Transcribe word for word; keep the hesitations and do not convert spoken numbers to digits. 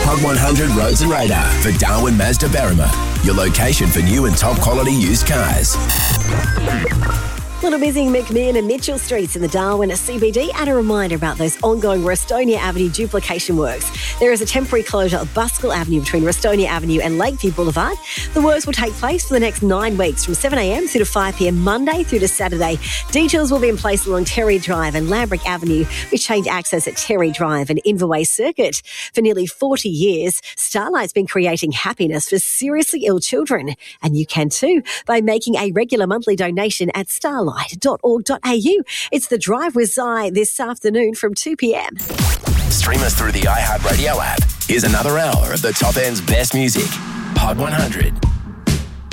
Pod one hundred Roads and Radar for Darwin Mazda Berrima, your location for new and top quality used cars. Little busy McMahon and Mitchell Streets in the Darwin C B D, and a reminder about those ongoing Restonia Avenue duplication works. There is a temporary closure of Buskell Avenue between Restonia Avenue and Lakeview Boulevard. The works will take place for the next nine weeks from seven a m through to five p m Monday through to Saturday. Details will be in place along Terry Drive and Lambrick Avenue, with change access at Terry Drive and Inverway Circuit. For nearly forty years, Starlight's been creating happiness for seriously ill children, and you can too by making a regular monthly donation at starlight dot org dot a u. It's The Drive with Zai this afternoon from two p m. Stream us through the iHeartRadio app. Here's another hour of the top end's best music. Pod one hundred.